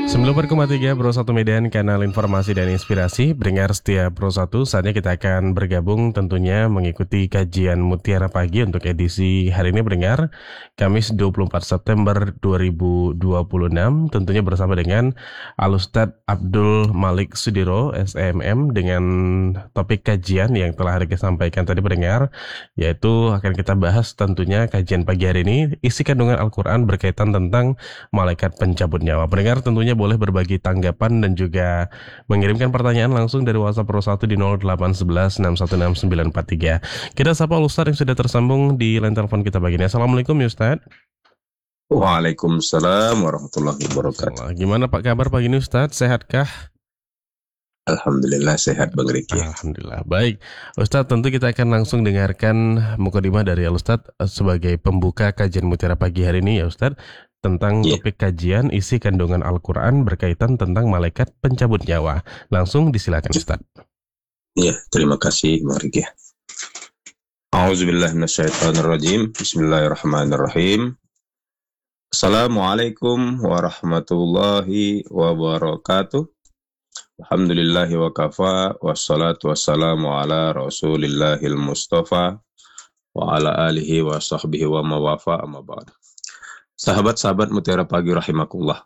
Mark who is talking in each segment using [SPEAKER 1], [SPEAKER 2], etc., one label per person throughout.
[SPEAKER 1] 94,3 Bro 1 Medan, kanal informasi dan inspirasi. Pendengar setia Bro 1, saatnya kita akan bergabung tentunya mengikuti kajian Mutiara Pagi untuk edisi hari ini, pendengar, Kamis 24 September 2026, tentunya bersama dengan Alustad Abdul Malik Sudiro, SMM, dengan topik kajian yang telah kita sampaikan tadi, pendengar, yaitu akan kita bahas tentunya kajian pagi hari ini, isi kandungan Al-Quran berkaitan tentang malaikat pencabut nyawa. Pendengar tentunya boleh berbagi tanggapan dan juga mengirimkan pertanyaan langsung dari WhatsApp Pro 1 di 0811 616 943. Kita sapa Ustadz yang sudah tersambung di line telepon kita pagi ini. Assalamualaikum ya Ustadz.
[SPEAKER 2] Waalaikumsalam warahmatullahi wabarakatuh.
[SPEAKER 1] Gimana Pak kabar pagi ini Ustadz? Sehatkah?
[SPEAKER 2] Alhamdulillah sehat Bang Riki.
[SPEAKER 1] Alhamdulillah. Baik, Ustadz, tentu kita akan langsung dengarkan mukadimah dari Ustadz sebagai pembuka kajian Mutiara Pagi hari ini ya Ustadz, tentang topik kajian isi kandungan Al-Quran berkaitan tentang malaikat pencabut nyawa. Langsung disilakan Ustadz.
[SPEAKER 2] Ya, terima kasih Bang Riki. A'udzubillahi minasyaitonirrajim. Bismillahirrahmanirrahim. Assalamualaikum warahmatullahi wabarakatuh. Alhamdulillahi wa kafa, wassalatu wassalamu ala rasulillahil mustafa wa ala alihi wa sahbihi wa mawafa amma ba'd. Sahabat-sahabat Mutiara Pagi rahimakumullah.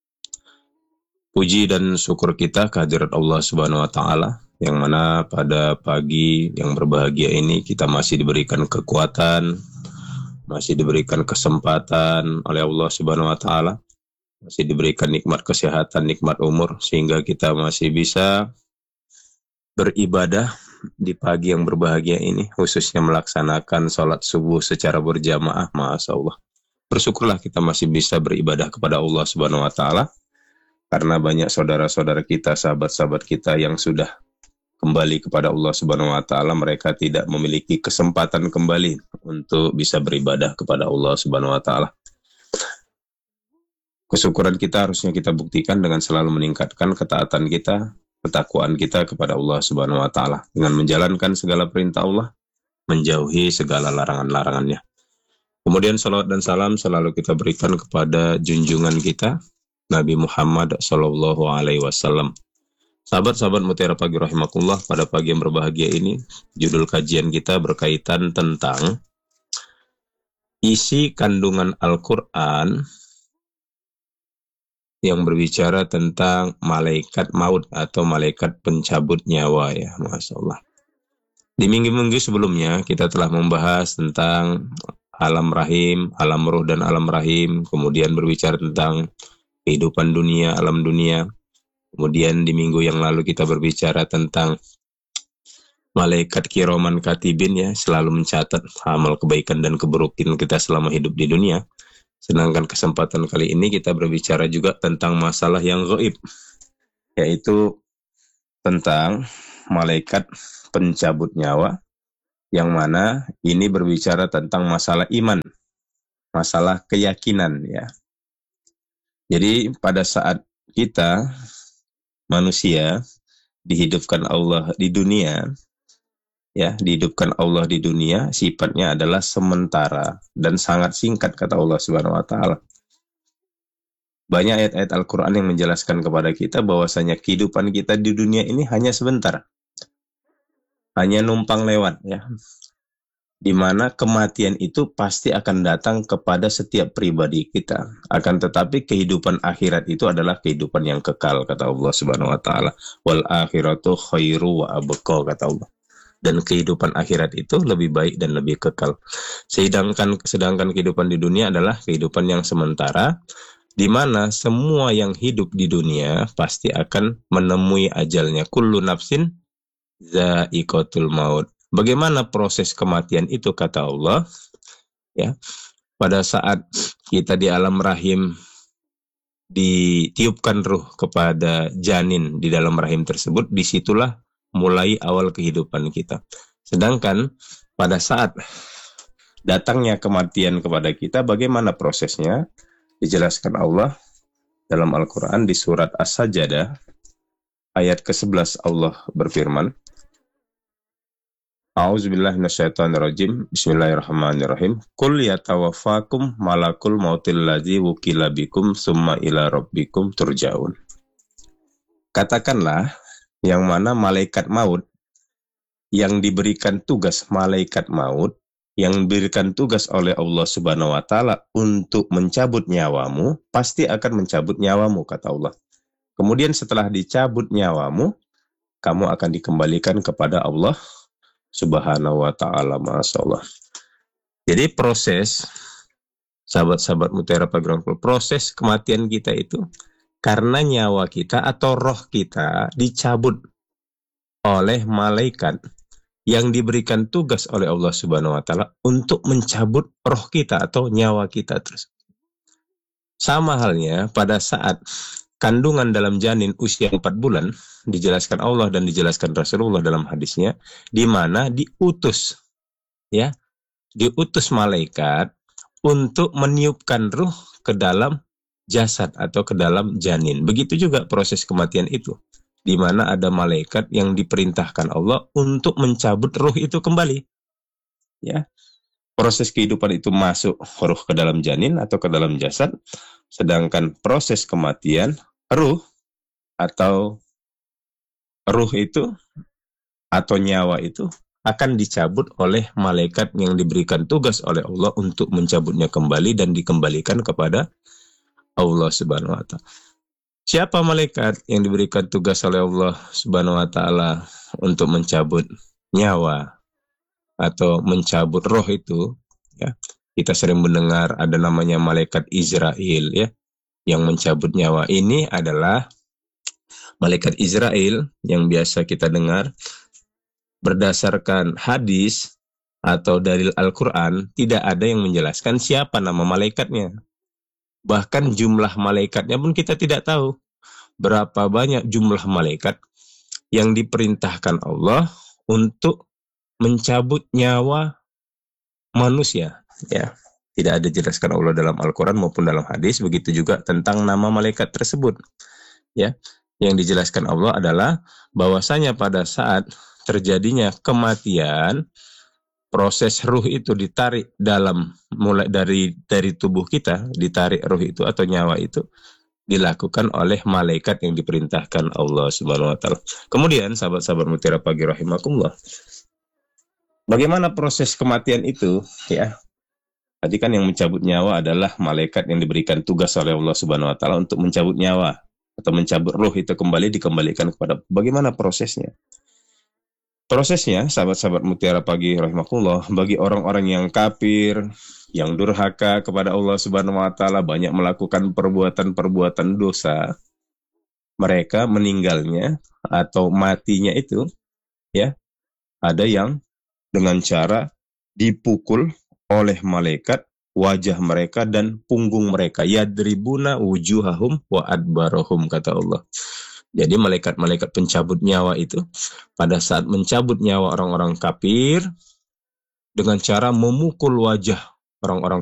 [SPEAKER 2] Puji dan syukur kita kehadirat Allah Subhanahu wa taala yang mana pada pagi yang berbahagia ini kita masih diberikan kekuatan, masih diberikan kesempatan oleh Allah Subhanahu wa taala, masih diberikan nikmat kesehatan, nikmat umur, sehingga kita masih bisa beribadah di pagi yang berbahagia ini, khususnya melaksanakan sholat subuh secara berjamaah. Masya Allah, bersyukurlah kita masih bisa beribadah kepada Allah Subhanahu wa taala, karena banyak saudara-saudara kita, sahabat-sahabat kita yang sudah kembali kepada Allah Subhanahu wa taala, mereka tidak memiliki kesempatan kembali untuk bisa beribadah kepada Allah Subhanahu wa taala. Kesyukuran kita harusnya kita buktikan dengan selalu meningkatkan ketaatan kita, ketakwaan kita kepada Allah Subhanahu wa taala dengan menjalankan segala perintah Allah, menjauhi segala larangan-larangannya. Kemudian salawat dan salam selalu kita berikan kepada junjungan kita Nabi Muhammad sallallahu alaihi wasallam. Sahabat-sahabat Mutiara Pagi rahimakumullah, pada pagi yang berbahagia ini judul kajian kita berkaitan tentang isi kandungan Al-Qur'an yang berbicara tentang malaikat maut atau malaikat pencabut nyawa, ya, Masya Allah. Di minggu-minggu sebelumnya kita telah membahas tentang alam rahim, alam ruh dan alam rahim, kemudian berbicara tentang kehidupan dunia, alam dunia. Kemudian di minggu yang lalu kita berbicara tentang malaikat kiroman katibin, ya, selalu mencatat amal kebaikan dan keburukan kita selama hidup di dunia. Sedangkan kesempatan kali ini kita berbicara juga tentang masalah yang gaib, yaitu tentang malaikat pencabut nyawa, yang mana ini berbicara tentang masalah iman, masalah keyakinan, ya. Jadi pada saat kita manusia dihidupkan Allah di dunia, ya, dihidupkan Allah di dunia, sifatnya adalah sementara dan sangat singkat, kata Allah Subhanahu wa taala. Banyak ayat-ayat Al-Qur'an yang menjelaskan kepada kita bahwasanya kehidupan kita di dunia ini hanya sebentar. Hanya numpang lewat, ya. Di mana kematian itu pasti akan datang kepada setiap pribadi kita. Akan tetapi kehidupan akhirat itu adalah kehidupan yang kekal, kata Allah Subhanahu wa taala. Wal akhiratu khairu wa abqa, kata Allah. Dan kehidupan akhirat itu lebih baik dan lebih kekal. Sedangkan kehidupan di dunia adalah kehidupan yang sementara, di mana semua yang hidup di dunia pasti akan menemui ajalnya. Kullu nafsin za'iqatul maut. Bagaimana proses kematian itu, kata Allah, ya, pada saat kita di alam rahim ditiupkan ruh kepada janin di dalam rahim tersebut, disitulah mulai awal kehidupan kita. Sedangkan pada saat datangnya kematian kepada kita, bagaimana prosesnya? Dijelaskan Allah dalam Al-Quran di surat As-Sajdah ayat ke-11. Allah berfirman, A'udzubillahi minasyaitonirrajim. Bismillahirrahmanirrahim. Qul yatawaffakum malakul mautil ladzi wukila bikum summa ila rabbikum turja'un. Katakanlah yang mana malaikat maut yang diberikan tugas malaikat maut yang diberikan tugas oleh Allah Subhanahu wa taala untuk mencabut nyawamu, pasti akan mencabut nyawamu, kata Allah. Kemudian setelah dicabut nyawamu, kamu akan dikembalikan kepada Allah Subhanahu wa taala. Masyaallah. Jadi proses sahabat-sahabat Mutiara Pagi Rangkul, proses kematian kita itu karena nyawa kita atau roh kita dicabut oleh malaikat yang diberikan tugas oleh Allah Subhanahu wa taala untuk mencabut roh kita atau nyawa kita terus. Sama halnya pada saat kandungan dalam janin usia 4 bulan, dijelaskan Allah dan dijelaskan Rasulullah dalam hadisnya, di mana diutus malaikat untuk meniupkan ruh ke dalam jasad atau ke dalam janin. Begitu juga proses kematian itu, di mana ada malaikat yang diperintahkan Allah untuk mencabut ruh itu kembali. Ya, proses kehidupan itu masuk ruh ke dalam janin atau ke dalam jasad, sedangkan proses kematian ruh itu atau nyawa itu akan dicabut oleh malaikat yang diberikan tugas oleh Allah untuk mencabutnya kembali dan dikembalikan kepada Allah Subhanahu wa taala. Siapa malaikat yang diberikan tugas oleh Allah Subhanahu wa taala untuk mencabut nyawa atau mencabut roh itu, ya. Kita sering mendengar ada namanya malaikat Israel, ya, yang mencabut nyawa. Ini adalah malaikat Israel yang biasa kita dengar. Berdasarkan hadis atau dalil Al-Quran, tidak ada yang menjelaskan siapa nama malaikatnya. Bahkan jumlah malaikatnya pun kita tidak tahu. Berapa banyak jumlah malaikat yang diperintahkan Allah untuk mencabut nyawa manusia. Ya, tidak ada jelaskan Allah dalam Al-Quran maupun dalam hadis. Begitu juga tentang nama malaikat tersebut. Ya, yang dijelaskan Allah adalah bahwasanya pada saat terjadinya kematian, proses ruh itu ditarik mulai dari tubuh kita, ditarik ruh itu atau nyawa itu dilakukan oleh malaikat yang diperintahkan Allah Subhanahu wa taala. Kemudian sahabat-sahabat Mutiara Pagi rahimakumullah, bagaimana proses kematian itu, ya? Tadi kan yang mencabut nyawa adalah malaikat yang diberikan tugas oleh Allah Subhanahu wa taala untuk mencabut nyawa atau mencabut ruh itu dikembalikan kepada. Bagaimana prosesnya? Prosesnya, sahabat-sahabat Mutiara Pagi rahimakumullah, bagi orang-orang yang kafir, yang durhaka kepada Allah Subhanahu wa taala, banyak melakukan perbuatan-perbuatan dosa, mereka meninggalnya atau matinya itu, ya, ada yang dengan cara dipukul oleh malaikat wajah mereka dan punggung mereka, yadribuna wujuhahum wa adbarahum, kata Allah. Jadi malaikat-malaikat pencabut nyawa itu pada saat mencabut nyawa orang-orang kafir dengan cara memukul wajah orang-orang